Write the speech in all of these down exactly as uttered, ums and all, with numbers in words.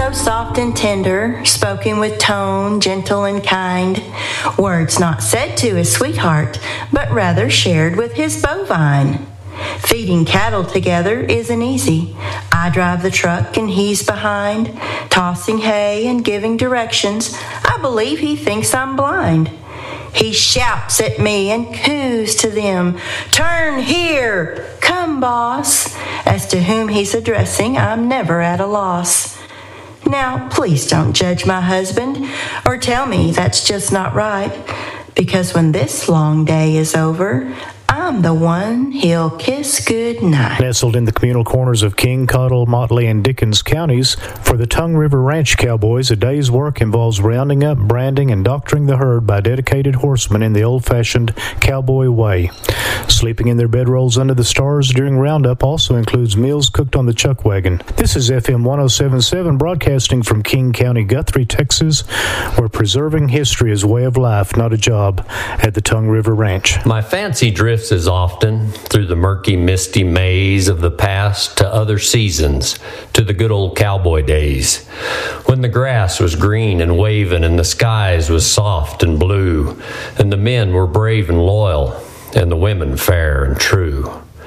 so soft and tender, spoken with tone gentle and kind, words not said to his sweetheart, but rather shared with his bovine. Feeding cattle together isn't easy. I drive the truck and he's behind, tossing hay and giving directions. I believe he thinks I'm blind. He shouts at me and coos to them, "Turn here! Come, boss!" As to whom he's addressing, I'm never at a loss. Now, please don't judge my husband or tell me that's just not right, because when this long day is over, I'm the one he'll kiss good night. Nestled in the communal corners of King, Cottle, Motley, and Dickens counties, for the Tongue River Ranch Cowboys, a day's work involves rounding up, branding, and doctoring the herd by dedicated horsemen in the old-fashioned cowboy way. Sleeping in their bedrolls under the stars during roundup also includes meals cooked on the chuck wagon. This is F M one oh seven point seven, broadcasting from King County, Guthrie, Texas, where preserving history is a way of life, not a job, at the Tongue River Ranch. My fancy drifts as often through the murky, misty maze of the past to other seasons, to the good old cowboy days, when the grass was green and waving and the skies was soft and blue, and the men were brave and loyal, and the women fair and true.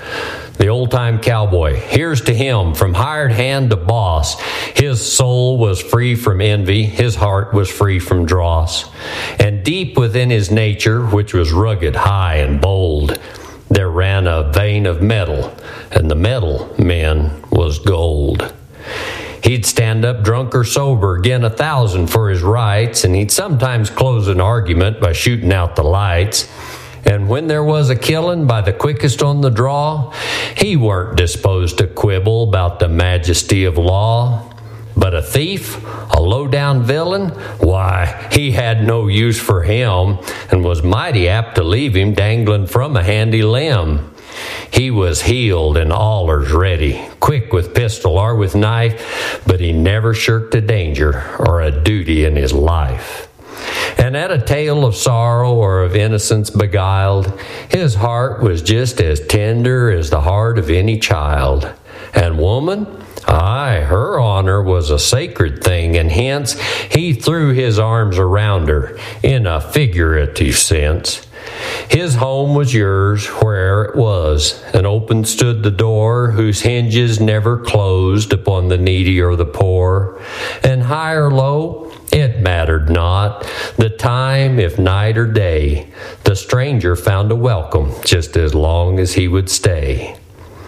The old-time cowboy, here's to him from hired hand to boss. His soul was free from envy, his heart was free from dross. And deep within his nature, which was rugged, high, and bold, there ran a vein of metal, and the metal, men, was gold. He'd stand up drunk or sober, again a thousand for his rights, and he'd sometimes close an argument by shooting out the lights. And when there was a killin' by the quickest on the draw, he weren't disposed to quibble about the majesty of law. But a thief, a low-down villain, why, he had no use for him, and was mighty apt to leave him dangling from a handy limb. He was heeled and allers ready, quick with pistol or with knife, but he never shirked a danger or a duty in his life. And at a tale of sorrow or of innocence beguiled, his heart was just as tender as the heart of any child. And woman, aye, her honor was a sacred thing, and hence he threw his arms around her in a figurative sense. His home was yours where it was, and open stood the door whose hinges never closed upon the needy or the poor. And high or low, it mattered not, the time, if night or day, the stranger found a welcome just as long as he would stay.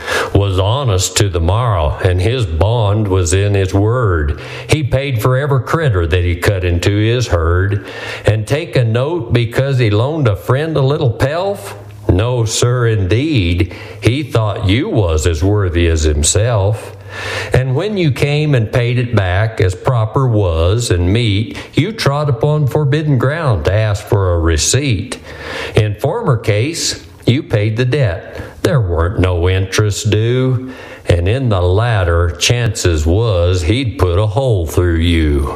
Was honest to the morrow, and his bond was in his word. He paid for every critter that he cut into his herd. And take a note because he loaned a friend a little pelf? No, sir, indeed. He thought you was as worthy as himself. And when you came and paid it back as proper was and meet, you trod upon forbidden ground to ask for a receipt. In former case, you paid the debt. There weren't no interest due, and in the latter, chances was he'd put a hole through you.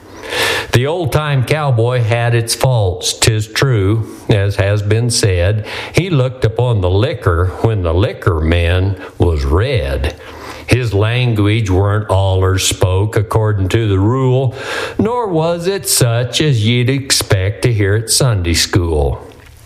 The old-time cowboy had its faults, 'tis true, as has been said. He looked upon the liquor when the liquor man was red. His language weren't allers spoke according to the rule, nor was it such as you'd expect to hear at Sunday school.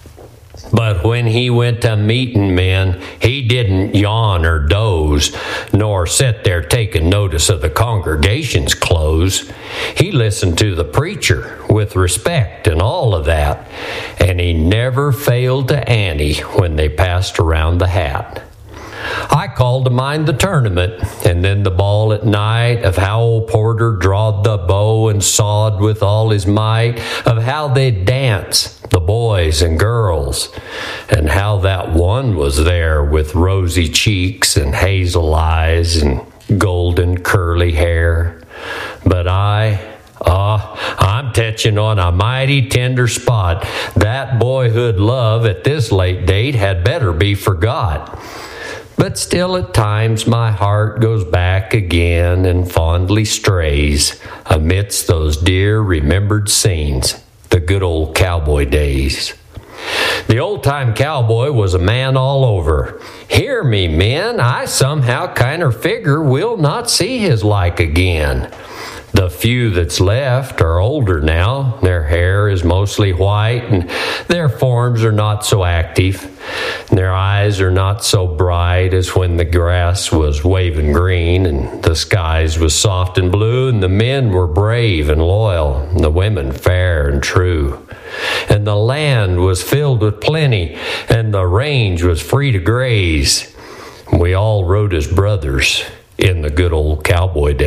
But when he went to meetin' men, he didn't yawn or doze, nor sit there taking notice of the congregation's clothes. He listened to the preacher with respect and all of that, and he never failed to ante when they passed around the hat. I called to mind the tournament, and then the ball at night, of how old Porter drawed the bow and sawed with all his might, of how they'd dance, the boys and girls, and how that one was there with rosy cheeks and hazel eyes and golden curly hair. But I, ah, I'm touching on a mighty tender spot. That boyhood love at this late date had better be forgot. But still at times my heart goes back again and fondly strays amidst those dear remembered scenes, the good old cowboy days. The old-time cowboy was a man all over. Hear me, men, I somehow kinder figure we'll not see his like again. The few that's left are older now. Their hair is mostly white, and their forms are not so active. Their eyes are not so bright as when the grass was waving green, and the skies was soft and blue, and the men were brave and loyal, and the women fair and true. And the land was filled with plenty, and the range was free to graze. We all rode as brothers in the good old cowboy days.